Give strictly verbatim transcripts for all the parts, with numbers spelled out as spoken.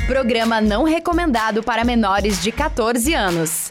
Programa não recomendado para menores de catorze anos.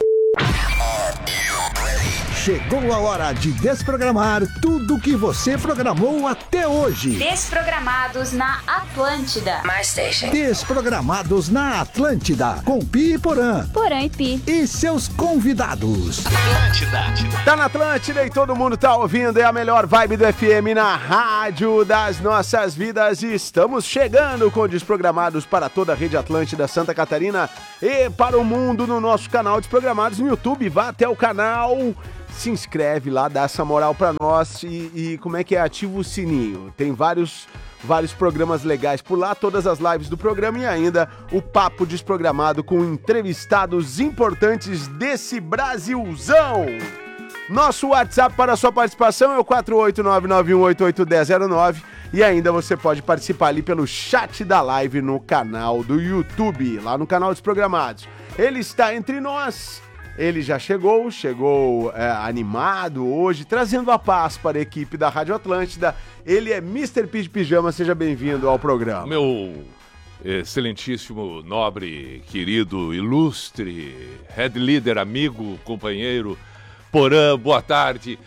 Chegou a hora de desprogramar tudo que você programou até hoje. Desprogramados na Atlântida. My station. Desprogramados na Atlântida, com Pi e Porã. Porã e Pi. E seus convidados. Atlântida. Tá na Atlântida e todo mundo tá ouvindo. É a melhor vibe do F M na rádio das nossas vidas. E estamos chegando com Desprogramados para toda a rede Atlântida Santa Catarina e para o mundo no nosso canal Desprogramados no YouTube. Vá até o canal... Se inscreve lá, dá essa moral pra nós e, e como é que é? Ativa o sininho. Tem vários, vários programas legais por lá, todas as lives do programa e ainda o Papo Desprogramado com entrevistados importantes desse Brasilzão. Nosso WhatsApp para a sua participação é o quatro oito nove nove um oito oito um zero zero nove e ainda você pode participar ali pelo chat da live no canal do YouTube, lá no canal Desprogramados. Ele está entre nós. Ele já chegou, chegou é, animado hoje, trazendo a paz para a equipe da Rádio Atlântida. Ele é mister P de Pijama, seja bem-vindo ao programa. Meu excelentíssimo, nobre, querido, ilustre, head leader, amigo, companheiro, Porã, boa tarde.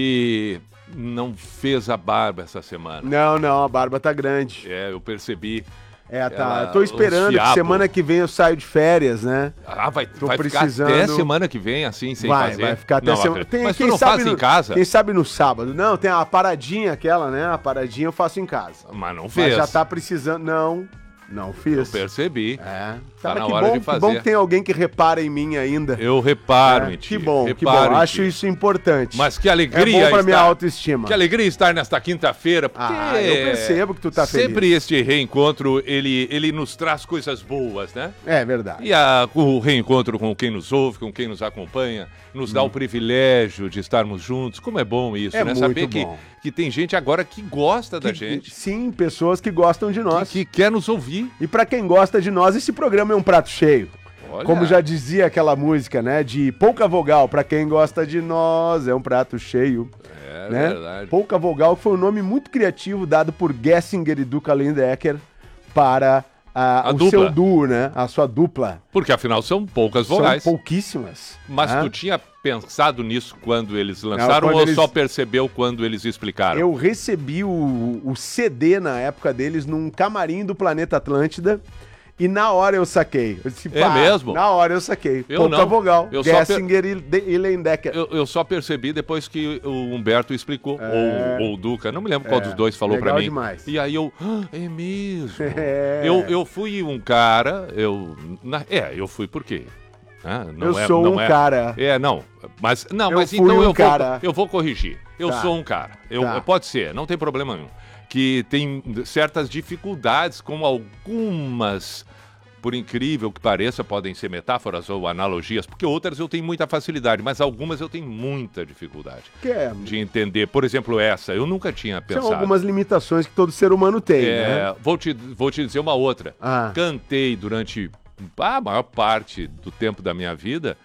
E não fez a barba essa semana. Não, não, a barba tá grande. É, eu percebi. É, tá. Ela, eu tô esperando que semana que vem eu saio de férias, né? Ah, vai, tô vai precisando... ficar até semana que vem, assim, sem vai, fazer? Vai, ficar até não, semana... Tem, Mas quem tu não sabe faz no... em casa? Quem sabe no sábado. Não, tem a paradinha aquela, né? A paradinha eu faço em casa. Mas não fez. Mas já tá precisando... Não... Não fiz. Eu percebi. É. Tá Cara, na que hora bom, de fazer. Que bom que tem alguém que repara em mim ainda. Eu reparo é, em ti. Que bom, reparo que bom. em Acho ti. isso importante. Mas que alegria é bom pra estar, minha autoestima. Que alegria estar nesta quinta-feira. Porque ah, eu percebo que tu tá feliz. Sempre este reencontro, ele, ele nos traz coisas boas, né? É verdade. E a, o reencontro com quem nos ouve, com quem nos acompanha, nos dá hum. o privilégio de estarmos juntos. Como é bom isso, é né? Muito Saber bom. que, que tem gente agora que gosta que, da gente. Sim, pessoas que gostam de nós. Que, que quer nos ouvir. E pra quem gosta de nós, esse programa é um prato cheio. Olha. Como já dizia aquela música, né? De pouca vogal, pra quem gosta de nós, é um prato cheio. É né? verdade. Pouca vogal, que foi um nome muito criativo dado por Gessinger e Duca Lindecker para a, a o dupla. Seu duo, né? A sua dupla. Porque afinal são poucas vogais. São pouquíssimas. Mas né? tu tinha pensado nisso quando eles lançaram Não, ou eles... só percebeu quando eles explicaram? Eu recebi o, o C D na época deles num camarim do Planeta Atlântida. E na hora eu saquei. Eu disse, é mesmo? Na hora eu saquei. Eu Pouca não. vogal. Eu Gessinger per... e Lindecker. Eu, eu só percebi depois que o Humberto explicou. É... Ou, ou o Duca. Não me lembro qual é... dos dois falou Legal pra mim. Demais. E aí eu... Ah, é mesmo. É... Eu, eu fui um cara... Eu, na, é, eu fui por quê? Ah, não eu é, sou não um é, cara. É, não. Mas, não, eu mas fui então um eu, cara. vou, eu vou corrigir. Eu tá. sou um cara. Eu, tá. Pode ser, não tem problema nenhum. Que tem certas dificuldades com algumas... Por incrível que pareça, podem ser metáforas ou analogias, porque outras eu tenho muita facilidade, mas algumas eu tenho muita dificuldade que é? de entender. Por exemplo, essa, eu nunca tinha pensado. São algumas limitações que todo ser humano tem, é, né? Vou te, vou te dizer uma outra. Ah. Cantei durante a maior parte do tempo da minha vida.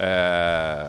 É,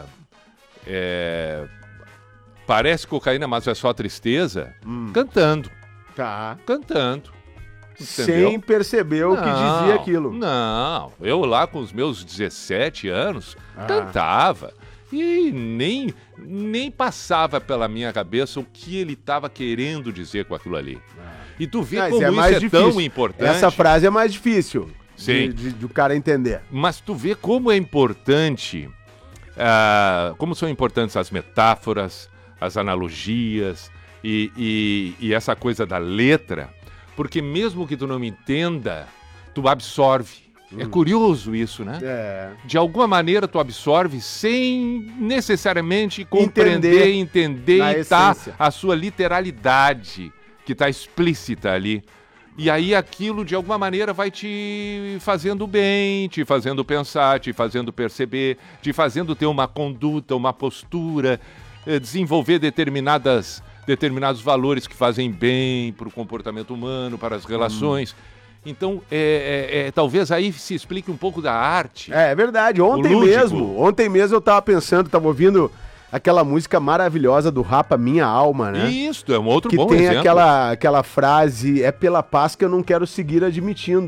é, parece cocaína, mas é só tristeza. Hum. Cantando. Tá. Cantando. Entendeu? Sem perceber o que dizia aquilo. Não, eu lá com os meus dezessete anos, ah. cantava e nem, nem passava pela minha cabeça o que ele estava querendo dizer com aquilo ali. Ah. E tu vê Mas como é isso é difícil. Tão importante. Essa frase é mais difícil Sim. De, de, de o cara entender. Mas tu vê como é importante, ah, como são importantes as metáforas, as analogias e, e, e essa coisa da letra. Porque mesmo que tu não me entenda, tu absorve. Hum. É curioso isso, né? É. De alguma maneira tu absorve sem necessariamente compreender, entender, entender e tá a sua literalidade que está explícita ali. E aí aquilo de alguma maneira vai te fazendo bem, te fazendo pensar, te fazendo perceber, te fazendo ter uma conduta, uma postura, desenvolver determinadas... determinados valores que fazem bem para o comportamento humano, para as relações. Hum. Então, é, é, é, talvez aí se explique um pouco da arte. É, é verdade. Ontem mesmo, ontem mesmo eu estava pensando, estava ouvindo aquela música maravilhosa do Rapa, Minha Alma, né? Isso, é um outro que bom tem exemplo. Aquela, aquela frase, é pela paz que eu não quero seguir admitindo.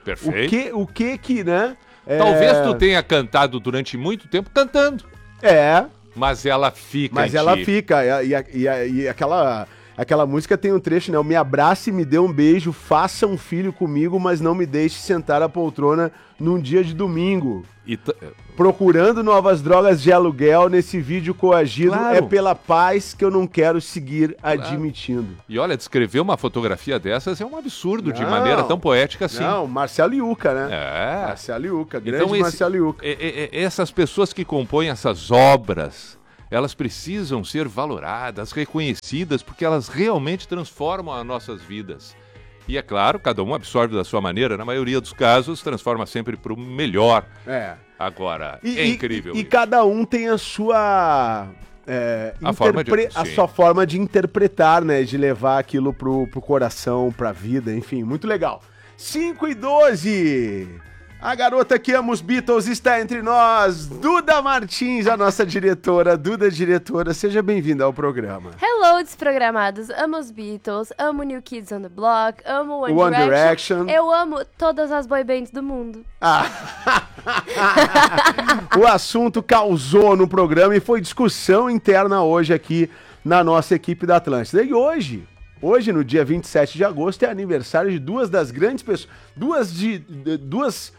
Perfeito. O que, o que que, né? Talvez é... tu tenha cantado durante muito tempo cantando. É. Mas ela fica Mas em ela ti. fica. E, e, e, e aquela, aquela música tem um trecho, né? O me abrace, me dê um beijo, faça um filho comigo, mas não me deixe sentar a poltrona num dia de domingo. E t... Procurando novas drogas de aluguel nesse vídeo coagido, Claro. é pela paz que eu não quero seguir Claro. admitindo. E olha, descrever uma fotografia dessas é um absurdo de Não. maneira tão poética assim. Não, Marcelo Iuca, né? É. Marcelo Iuca, grande Então, esse- Marcelo Iuca. é- é- é- essas pessoas que compõem essas obras, elas precisam ser valoradas, reconhecidas, porque elas realmente transformam as nossas vidas. E é claro, cada um absorve da sua maneira, na maioria dos casos, transforma sempre para o melhor. É. Agora, E, é e- incrível. E, isso. cada um tem a sua. é, A forma de- interpre- a sim. sua forma de interpretar, né? De levar aquilo pro, pro coração, pra vida, enfim, muito legal. cinco e doze. A garota que ama os Beatles está entre nós, Duda Martins, a nossa diretora. Duda, diretora, seja bem-vinda ao programa. Hello, desprogramados. Amo os Beatles, amo New Kids on the Block, amo One, One Direction. Direction. Eu amo todas as boy bands do mundo. Ah. O assunto causou no programa e foi discussão interna hoje aqui na nossa equipe da Atlântida. E hoje, hoje no dia vinte e sete de agosto, é aniversário de duas das grandes pessoas, duas de, de- duas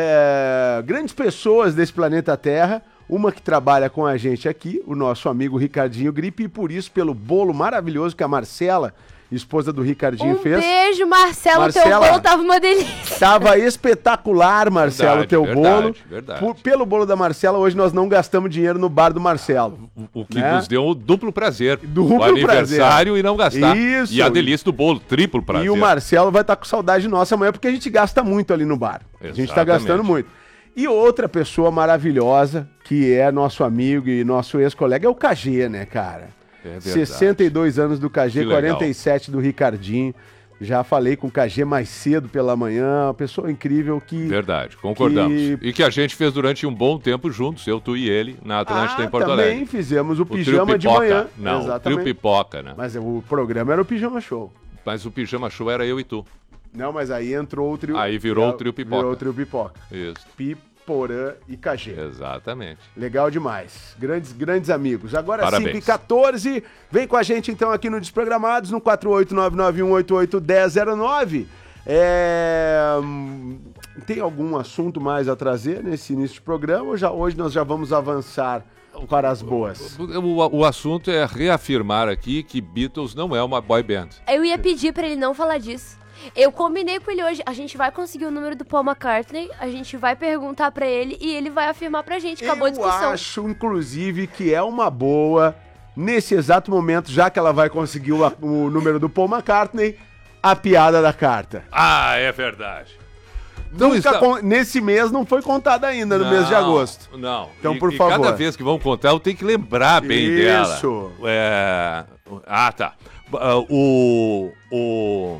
é, grandes pessoas desse planeta Terra. Uma que trabalha com a gente aqui, o nosso amigo Ricardinho Gripe, e por isso, pelo bolo maravilhoso que a Marcela, esposa do Ricardinho, Um fez. beijo, Marcelo. Marcela. Teu bolo tava uma delícia. Tava espetacular, Marcelo, Verdade, teu verdade, bolo. verdade. Por- pelo bolo da Marcela, hoje nós não gastamos dinheiro no bar do Marcelo. O, o que né? nos deu o duplo prazer. Duplo o aniversário prazer. e não gastar. Isso. E a delícia do bolo, triplo prazer. E o Marcelo vai estar com saudade nossa amanhã, porque a gente gasta muito ali no bar. A gente tá Exatamente. gastando muito. E outra pessoa maravilhosa, que é nosso amigo e nosso ex-colega, é o K G, né, cara? É verdade. sessenta e dois anos do K G, Que legal. quarenta e sete do Ricardinho. Já falei com o K G mais cedo pela manhã, uma pessoa incrível que... Verdade, concordamos. que- E que a gente fez durante um bom tempo juntos, eu, tu e ele, na Atlântida Ah, em Porto também Alegre. fizemos o O trio pijama de pipoca. manhã. Não, o trio Exatamente. pipoca, né? Mas o programa era o pijama show. Mas o pijama show era eu e tu. Não, mas aí entrou o trio... Aí virou o trio pipoca. Virou o trio pipoca. Isso, Piporã e K G. exatamente. Legal demais. Grandes, grandes amigos. Agora Parabéns. cinco e quatorze. Vem com a gente então aqui no Desprogramados, no quatro oito nove nove um oito oito um zero zero nove. É... hum, Tem algum assunto mais a trazer nesse início de programa? Ou já, hoje nós já vamos avançar para as boas? O, o assunto é reafirmar aqui que Beatles não é uma boy band. Eu ia pedir pra ele não falar disso. Eu combinei com ele hoje. A gente vai conseguir o número do Paul McCartney, a gente vai perguntar pra ele e ele vai afirmar pra gente. Acabou a Eu discussão. acho, inclusive, que é uma boa, nesse exato momento, já que ela vai conseguir o, o número do Paul McCartney, a piada da carta. Ah, é verdade. Não Nunca está... con- Nesse mês não foi contada ainda, no mês de agosto. Não. Então, E- por e favor. cada vez que vão contar, eu tenho que lembrar bem Isso. dela. É... Ah, tá. Ah, O, o,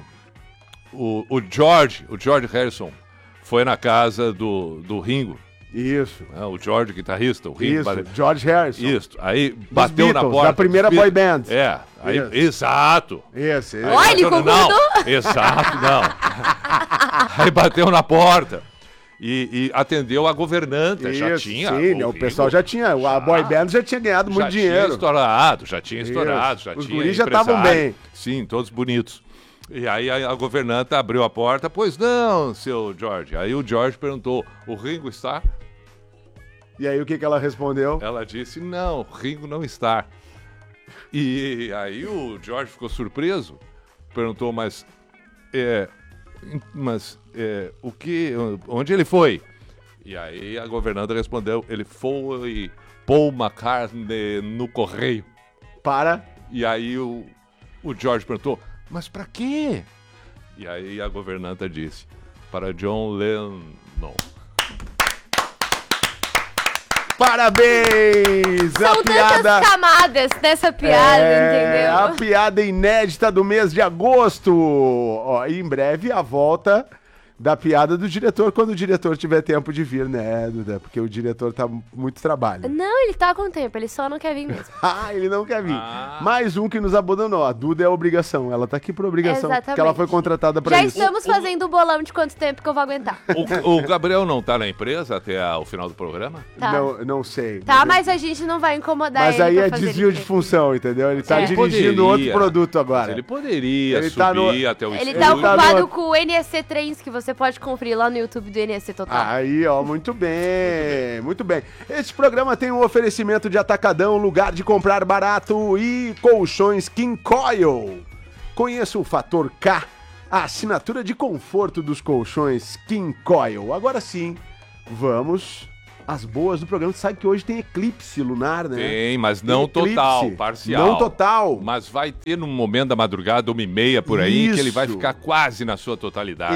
o, o George, o George Harrison, foi na casa do, do Ringo. Isso. Né? O George, guitarrista, o Ringo. Isso. bate- George Harrison. Isso. Aí bateu na Beatles, porta. da primeira dos boy Beatles. band. É. Aí, Isso. exato. Isso. isso. Olha, ele Não, concordou. Não, exato, não. Aí bateu na porta e, e atendeu a governanta. Já Isso, tinha. sim, né, o Ringo pessoal já tinha, a boy band já tinha ganhado muito já dinheiro. tinha estourado, já tinha estourado, Isso. já Os tinha guris já estavam empresário. bem. Sim, todos bonitos. E aí a, a governanta abriu a porta, pois não, seu George. Aí o George perguntou, o Ringo está? E aí o que, que ela respondeu? Ela disse, não, o Ringo não está. E aí o George ficou surpreso, perguntou, mas, é, mas é, o que, onde ele foi? E aí a governanta respondeu, ele foi Paul McCartney no correio. Para. E aí o, o George perguntou, mas pra quê? E aí a governanta disse, para John Lennon. Parabéns! São a piada... tantas camadas nessa piada, É, a entendeu? piada inédita do mês de agosto. Ó, e em breve a volta da piada do diretor quando o diretor tiver tempo de vir, né, Duda? Porque o diretor tá muito trabalho. Não, ele tá com tempo, ele só não quer vir mesmo. Ah, ele não quer vir. Ah. Mais um que nos abandonou. A Duda é a obrigação. Ela tá aqui por obrigação. Exatamente. Porque ela foi contratada pra Já isso. estamos fazendo o bolão de quanto tempo que eu vou aguentar. O, o Gabriel não tá na empresa até a- o final do programa? Tá. Não, não sei. Tá, mas a gente não vai incomodar Mas ele aí pra é fazer desvio ele de vir. função, entendeu? Ele tá É. dirigindo outro produto agora. Ele poderia Ele subir tá no- até o Ele estúdio. tá Ele tá ocupado no- com o N E C Trends, que você pode conferir lá no YouTube do N E C Total. Aí, ó, muito bem, muito bem. Esse programa tem um oferecimento de Atacadão, lugar de comprar barato e colchões King Coil. Conheça o Fator K, a assinatura de conforto dos colchões King Coil. Agora sim, vamos às boas do programa. Você sabe que hoje tem eclipse lunar, né? Tem, mas não Eclipse. total, parcial. Não total. Mas vai ter num momento da madrugada, uma e meia por aí, que ele vai Isso. ficar quase na sua totalidade.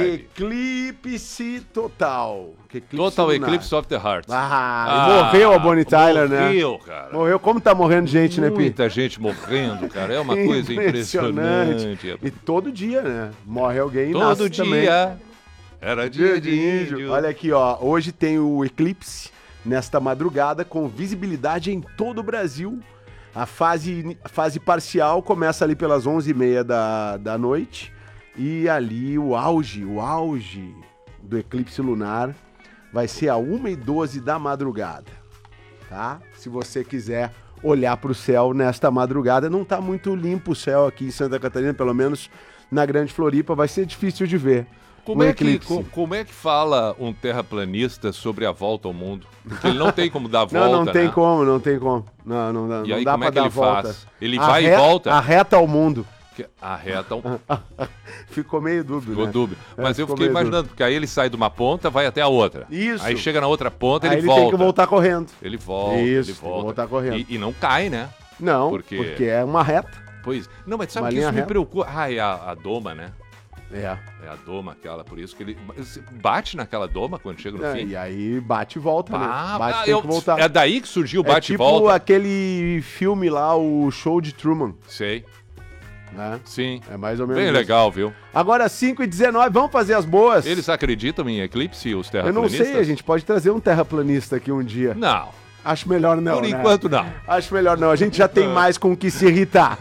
Eclipse total. Que eclipse Total lunar. Eclipse of the Heart. Ah, e morreu a Bonnie Tyler, né? Morreu, cara. Morreu. Como tá morrendo gente, né, Pi? Muita gente morrendo, cara. É uma coisa impressionante. E todo dia, né? Morre alguém e Todo nasce dia também. era dia de índio. Olha aqui, ó. Hoje tem o eclipse nesta madrugada com visibilidade em todo o Brasil. A fase, fase parcial começa ali pelas onze e meia da, da noite. E ali o auge, o auge do eclipse lunar vai ser a uma e doze da madrugada, tá? Se você quiser olhar para o céu nesta madrugada, não tá muito limpo o céu aqui em Santa Catarina, pelo menos na Grande Floripa, vai ser difícil de ver. Como o é, que, eclipse. co- como é que fala um terraplanista sobre a volta ao mundo? Porque ele não tem como dar a volta, Não, não tem né? como, não tem como. Não, não, não, E não aí, dá como pra é que dar ele volta. faz? Ele vai e Arre- volta? Arreta ao mundo. Que arreta um Ficou meio dúbio, ficou né? dúbio. É, Mas eu ficou fiquei meio imaginando, porque aí ele sai de uma ponta, vai até a outra. Isso. Aí chega na outra ponta, Aí ele, ele volta. tem que voltar correndo. Ele volta, Isso, ele tem que volta. voltar correndo. E, e não cai, né? Não, Porque- porque é uma reta. Pois. Não, mas sabe Uma que linha isso me reta. preocupa? Ah, é a, a doma, né? É. É a doma aquela, por isso que ele mas bate naquela doma quando chega no É, fim. e aí bate e volta, Pá, né? Bate ah, tem eu- que voltar. É daí que surgiu o É bate e tipo volta. aquele filme lá, o Show de Truman, Sei, né? sim. É mais ou menos Bem isso. legal, viu? Agora cinco e dezenove, vamos fazer as boas? Eles acreditam em eclipse, os Eu não terraplanistas? sei, a gente pode trazer um terraplanista aqui um dia. Não, Acho melhor não, por né? enquanto não. Acho melhor não, a gente já tem mais com o que se irritar.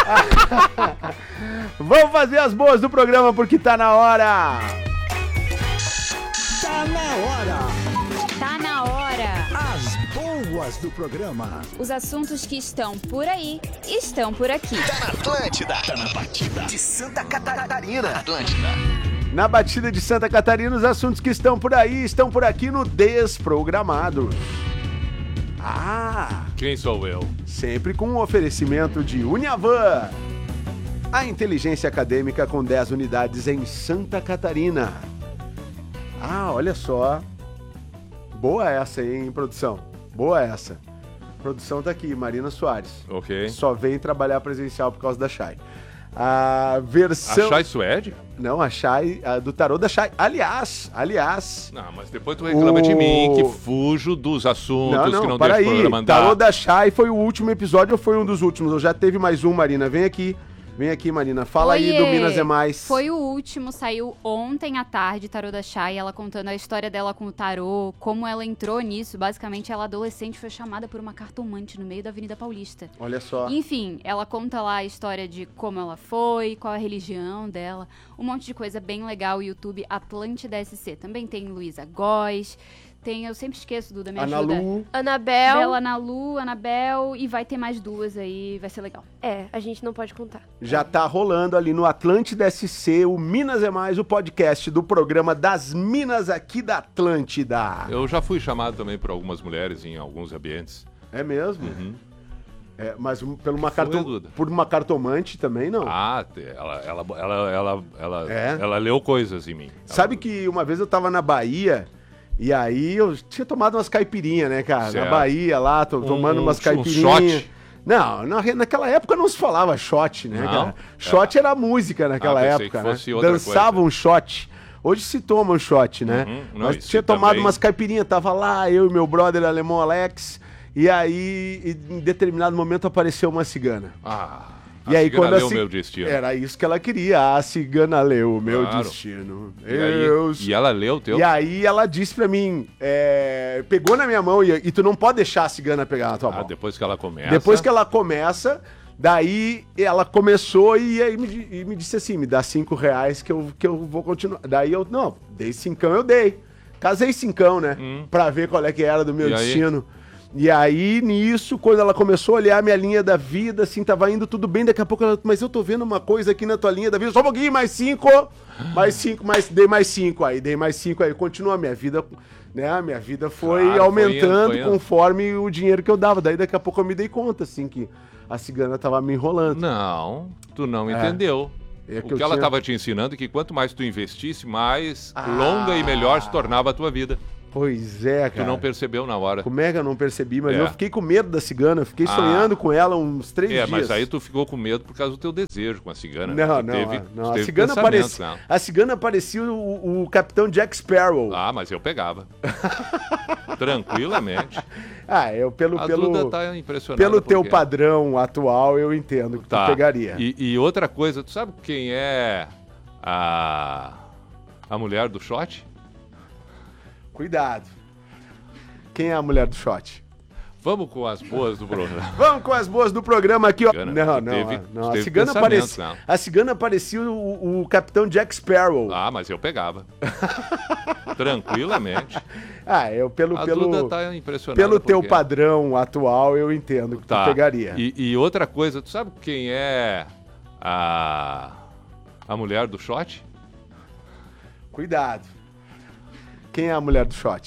Vamos fazer as boas do programa porque tá na hora. Tá na hora. Tá na hora. As boas do programa. Os assuntos que estão por aí estão por aqui. Atlântida. Tá na batida de Santa Catarina. Atlântida. Na batida de Santa Catarina, os assuntos que estão por aí estão por aqui no Desprogramados. Ah, Quem sou eu? sempre com um oferecimento de Uniavan. A inteligência acadêmica com dez unidades em Santa Catarina. Ah, olha só. Boa essa, hein, produção? Boa essa. Produção tá aqui, Marina Soares. Ok. Só vem trabalhar presencial por causa da Chay. A versão... A Chay Suede? Não, a Chay, a do tarô da Chay. Aliás, aliás... Não, mas depois tu reclama de O- mim que fujo dos assuntos, Não, não, que não para deixo o aí. programa andar. Tarô da Chay foi o último episódio ou foi um dos últimos? Eu já teve mais um, Marina. Vem aqui. Vem aqui, Marina. Fala aí do Oiê! Minas é Mais. Foi o último, saiu ontem à tarde, Tarô da Chay, ela contando a história dela com o tarô, como ela entrou nisso. Basicamente, ela adolescente foi chamada por uma cartomante no meio da Avenida Paulista. Olha só. Enfim, ela conta lá a história de como ela foi, qual a religião dela, um monte de coisa bem legal. O YouTube Atlântida S C. Também tem Luísa Góes, tem, eu sempre esqueço, Duda, me Ana ajuda. Lu. Anabel. Bela Nalu, Anabel, e vai ter mais duas aí, vai ser legal. É, a gente não pode contar. Já tá rolando ali no Atlântida S C, o Minas é Mais, o podcast do programa das Minas aqui da Atlântida. Eu já fui chamado também por algumas mulheres em alguns ambientes. É mesmo? Uhum. É, mas um- por, uma Foi, cartom... Duda. por uma cartomante também, não? Ah, te- ela, ela, ela, ela, ela, É? ela leu coisas em mim. Sabe Ela- que uma vez eu tava na Bahia e aí eu tinha tomado umas caipirinhas, né, cara? Certo. Na Bahia lá, tô Um- tomando umas um caipirinhas. shot? Não, na, naquela época não se falava shot, né, Não? cara? Shot era música naquela Ah, pensei época, que fosse né? outra Dançava coisa. um shot. Hoje se toma um shot, né? Uhum. Não, Mas isso tinha tomado também. umas caipirinhas, tava lá, eu e meu brother alemão Alex, e aí em determinado momento apareceu uma cigana. Ah, E a aí, cigana quando a leu o ci- meu destino. Era isso que ela queria. A cigana leu o meu Claro. destino. E, aí, Eu e ela leu o teu? E aí ela disse pra mim, é, pegou na minha mão e, e tu não pode deixar a cigana pegar na tua Ah, mão. depois que ela começa. Depois que ela começa, daí ela começou e aí me, di- e me disse assim, me dá cinco reais que eu, que eu vou continuar. Daí eu, não, dei cincão, eu dei. Casei cincão, né? Hum. Pra ver qual é que era do meu E aí? destino. E aí, nisso, quando ela começou a olhar a minha linha da vida, assim, tava indo tudo bem, daqui a pouco ela, mas eu tô vendo uma coisa aqui na tua linha da vida, só um pouquinho, mais cinco, mais cinco, mais, dei mais cinco aí, dei mais cinco aí, continua a minha vida, né, a minha vida foi Claro, foi aumentando indo, foi indo. conforme o dinheiro que eu dava, daí daqui a pouco eu me dei conta, assim, que a cigana tava me enrolando. Não, tu não É. entendeu. É o que eu que ela tinha- estava te ensinando é que quanto mais tu investisse, mais Ah. longa e melhor se tornava a tua vida. Pois é, Tu cara. não percebeu na hora. Como é que eu não percebi? Mas É. eu fiquei com medo da cigana, eu fiquei Ah. sonhando com ela uns três É, dias. mas aí tu ficou com medo por causa do teu desejo com a cigana. né? Não, Tu não, teve, ah, tu não. A teve cigana, pensamentos parecia, nela. a cigana parecia o, o Capitão Jack Sparrow. Ah, mas eu pegava. Tranquilamente. Ah, eu pelo, A pelo, Duda tá impressionada. pelo teu porque- padrão atual, eu entendo que Tá. tu pegaria. E, e outra coisa, tu sabe quem é a, a mulher do shot? Cuidado. Quem é a mulher do shot? Vamos com as boas do programa. Vamos com as boas do programa aqui, ó. Cigana, não, tu não, teve- ah, tu não. A teve cigana, pensamentos parecia, nela. a cigana parecia o, o Capitão Jack Sparrow. Ah, mas eu pegava. Tranquilamente. Ah, eu pelo, A pelo, Duda tá impressionada. pelo teu porque- padrão atual, eu entendo que Tá. tu pegaria. E, e outra coisa, tu sabe quem é a, a mulher do shot? Cuidado. Quem é a mulher do shot?